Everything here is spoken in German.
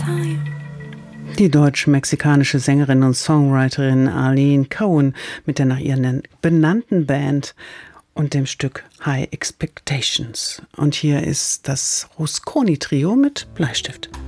Die deutsch-mexikanische Sängerin und Songwriterin Arlene Cohen mit der nach ihr benannten Band und dem Stück High Expectations. Und hier ist das Rusconi-Trio mit Bleistift.